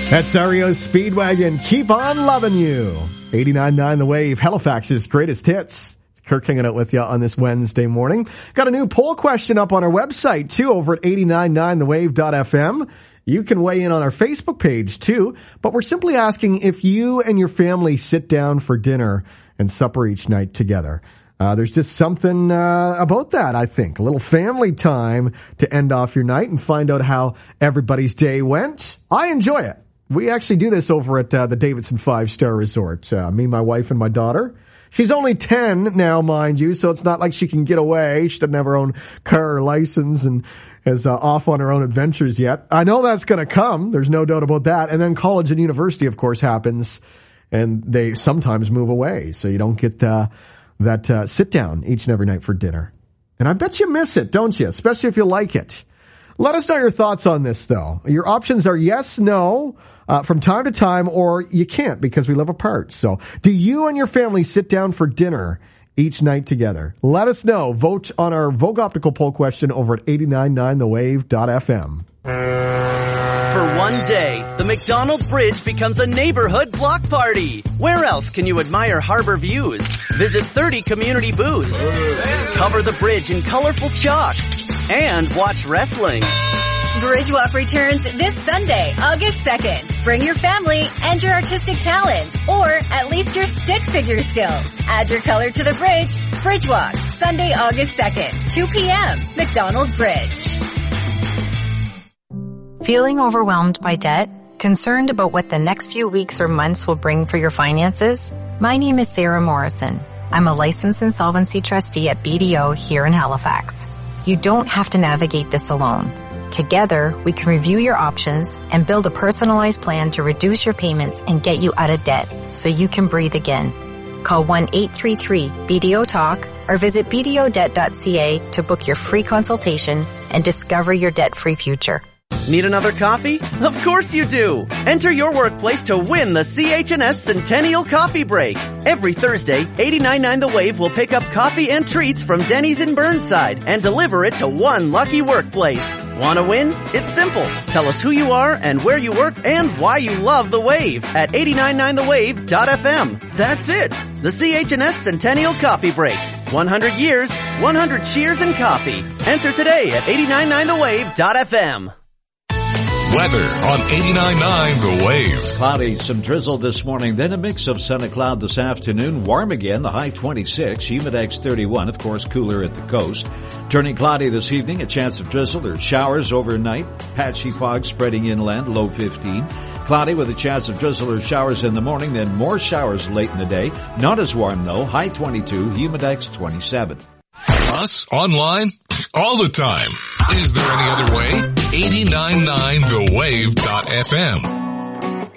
That's REO Speedwagon. Keep on loving you. 89.9 The Wave, Halifax's greatest hits. Kirk hanging out with you on this Wednesday morning. Got a new poll question up on our website, too, over at 899thewave.fm. You can weigh in on our Facebook page, too. But we're simply asking if you and your family sit down for dinner and supper each night together. There's just something about that, I think. A little family time to end off your night and find out how everybody's day went. I enjoy it. We actually do this over at the Davidson 5-Star Resort. Me, my wife, and my daughter. She's only 10 now, mind you, so it's not like she can get away. She doesn't have her own car or license and is off on her own adventures yet. I know that's going to come. There's no doubt about that. And then college and university, of course, happens, and they sometimes move away. So you don't get that sit down each and every night for dinner. And I bet you miss it, don't you? Especially if you like it. Let us know your thoughts on this, though. Your options are yes, no, from time to time, or you can't because we live apart. So do you and your family sit down for dinner each night together? Let us know. Vote on our Vogue Optical poll question over at 899thewave.fm. For one day, the McDonald Bridge becomes a neighborhood block party. Where else can you admire harbor views? Visit 30 community booths. Cover the bridge in colorful chalk. And watch wrestling. Bridge Walk returns this Sunday, August 2nd. Bring your family and your artistic talents, or at least your stick figure skills. Add your color to the bridge. Bridge Walk, Sunday, August 2nd, 2 p.m. McDonald Bridge. Feeling overwhelmed by debt? Concerned about what the next few weeks or months will bring for your finances? My name is Sarah Morrison. I'm a licensed insolvency trustee at BDO here in Halifax. You don't have to navigate this alone. Together, we can review your options and build a personalized plan to reduce your payments and get you out of debt so you can breathe again. Call 1-833-BDO-TALK or visit bdodebt.ca to book your free consultation and discover your debt-free future. Need another coffee? Of course you do! Enter your workplace to win the CH&S Centennial Coffee Break. Every Thursday, 89.9 The Wave will pick up coffee and treats from Denny's in Burnside and deliver it to one lucky workplace. Want to win? It's simple. Tell us who you are and where you work and why you love The Wave at 899thewave.fm. That's it! The CH&S Centennial Coffee Break. 100 years, 100 cheers and coffee. Enter today at 899thewave.fm. Weather on 89.9 The Wave. Cloudy, some drizzle this morning, then a mix of sun and cloud this afternoon. Warm again, the high 26, humidex 31, of course cooler at the coast. Turning cloudy this evening, a chance of drizzle or showers overnight. Patchy fog spreading inland, low 15. Cloudy with a chance of drizzle or showers in the morning, then more showers late in the day. Not as warm though, high 22, humidex 27. Us online all the time. Is there any other way? 899thewave.fm.